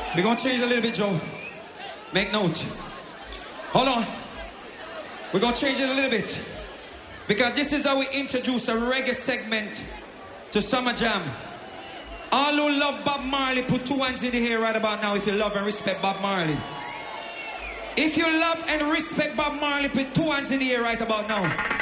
We're gonna change a little bit, Joe. Make note. Hold on. We're gonna change it a little bit. Because this is how we introduce a reggae segment to Summer Jam. All who love Bob Marley, put 2 hands in the air right about now if you love and respect Bob Marley. If you love and respect Bob Marley, put 2 hands in the air right about now.